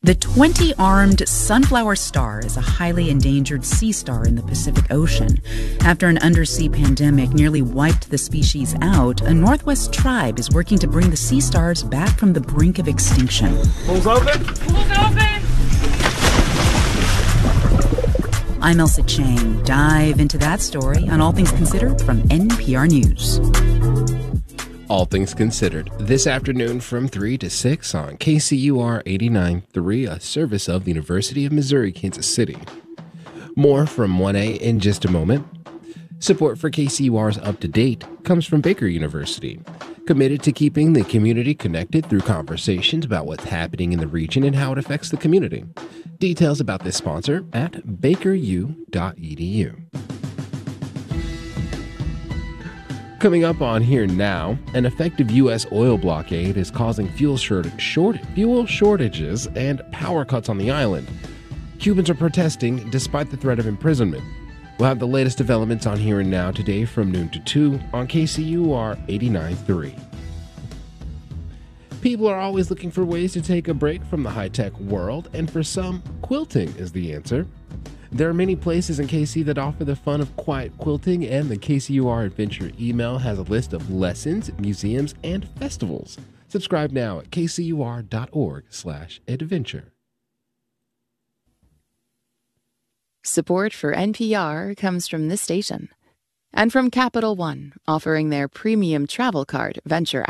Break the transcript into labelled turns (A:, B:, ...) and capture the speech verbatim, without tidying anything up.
A: The twenty-armed sunflower star is a highly endangered sea star in the Pacific Ocean. After an undersea pandemic nearly wiped the species out, a Northwest tribe is working to bring the sea stars back from the brink of extinction.
B: Pools open? Pools open!
A: I'm Elsa Chang. Dive into that story on All Things Considered from N P R News.
C: All Things Considered, this afternoon from three to six on K C U R eighty-nine point three, a service of the University of Missouri, Kansas City. More from one A in just a moment. Support for K C U R's Up to Date comes from Baker University, committed to keeping the community connected through conversations about what's happening in the region and how it affects the community. Details about this sponsor at baker u dot e d u. Coming up on Here Now, an effective U S oil blockade is causing fuel, short, short, fuel shortages and power cuts on the island. Cubans are protesting despite the threat of imprisonment. We'll have the latest developments on Here and Now today from noon to two on K C U R eighty-nine point three. People are always looking for ways to take a break from the high-tech world, and for some, quilting is the answer. There are many places in K C that offer the fun of quiet quilting, and the K C U R Adventure email has a list of lessons, museums, and festivals. Subscribe now at k c u r dot org slash adventure.
D: Support for N P R comes from this station and from Capital One, offering their premium travel card, Venture